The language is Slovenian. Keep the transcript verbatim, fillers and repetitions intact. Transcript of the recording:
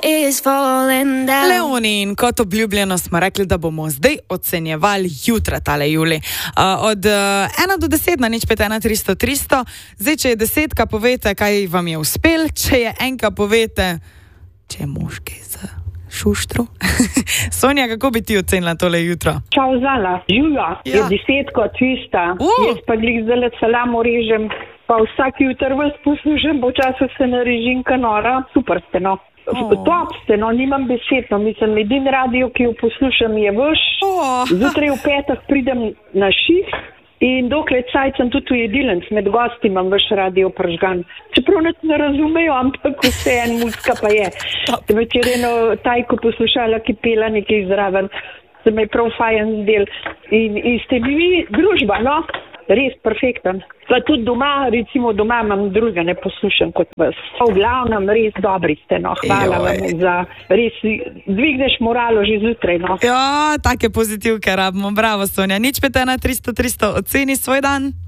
Leoni, in kot obljubljeno smo rekli, da bomo zdaj ocenjevali jutra tale Juli. Uh, od uh, ena do deset na nič pet ena tristo tristo. Zdaj, če je desetka, povete, kaj vam je uspel. Če je enka, povete, če je moški za šuštru. Sonja, kako bi ti ocenila tole jutro? Čau, Zala. Julia, ja. Je desetko tvista. Uh. Jaz pa glih zdaj salamo režem, pa vsak jutr vas poslušam, po času se narežim kanora. Super ste, no. Oh. Top ste, no, nimam besed, no, mislim, edin radio, ki jo poslušam, je vaš. Oh. Zjutraj v petah pridem na šiht in dokler cajt sem tudi v jedilnic, med gosti imam vaš radio pržgan. Čeprav ne razumejo, ampak vse en muska pa je. Večer eno tajko poslušala, ki pela nekaj zraven, se me je prav fajen zdel. In, in ste mi družba, no? Res perfekten. Pa tudi doma, recimo doma imam druga, ne poslušam kot vas. V glavnem res dobri ste, no. Hvala Joj. Vam za res, dvigneš moralo že zjutraj, no. Ja, take pozitivke rabimo. Bravo, Sonja. nič pet ena tristo tristo, oceni svoj dan.